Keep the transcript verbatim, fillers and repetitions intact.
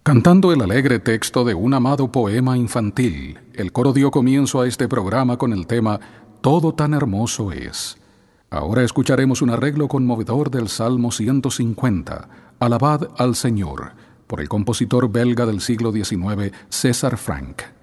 Cantando el alegre texto de un amado poema infantil, el coro dio comienzo a este programa con el tema Todo tan hermoso es. Ahora escucharemos un arreglo conmovedor del Salmo ciento cincuenta, Alabad al Señor, por el compositor belga del siglo diecinueve, César Franck.